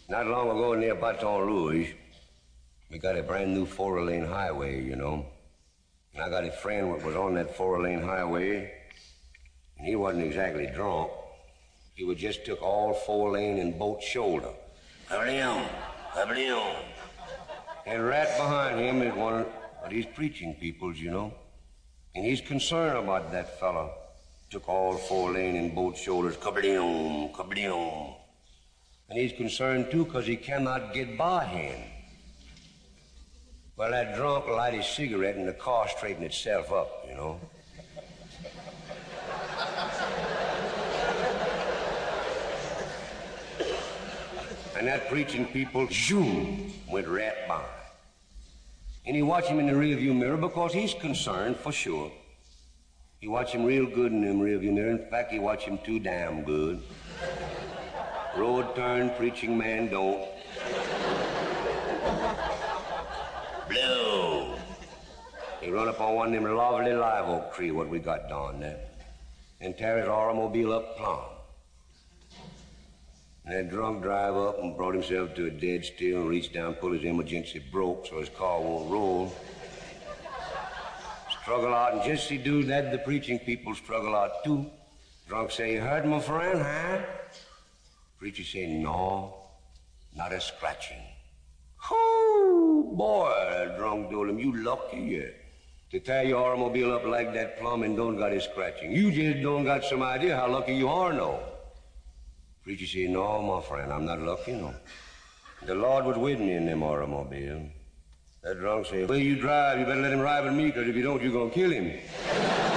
Not long ago near Baton Rouge, we got a brand new four-lane highway, you know. And I got a friend that was on that four-lane highway, and he wasn't exactly drunk. He was just took all four-lane in both shoulder. And right behind him is one of these preaching peoples, you know. And he's concerned about that fella. Took all four-lane in both shoulders. Kabloom, kabloom. And he's concerned, too, because he cannot get by him. Well, that drunk light his cigarette and the car straightened itself up, you know. And that preaching people, zoom, went right by. And he watched him in the rearview mirror because he's concerned, for sure. He watched him real good in the rearview mirror. In fact, he watched him too damn good. Road turn, preaching man don't. Blow. He run up on one of them lovely live oak tree what we got down there and tear his automobile up plumb. And that drunk drive up and brought himself to a dead still and reached down, pulled his emergency brake so his car won't roll. Struggle out, and just he do that, the preaching people struggle out too. Drunk say, "You hurt my friend, huh?" Preacher say, "No, not a scratching." Oh, boy, that drunk told him, "You lucky, yeah. To tear your automobile up like that plumb and don't got a scratching. You just don't got some idea how lucky you are, no." Preacher say, "No, my friend, I'm not lucky, no. The Lord was with me in them automobile." That drunk say, "Well, you drive, you better let him ride with me, because if you don't, you're going to kill him."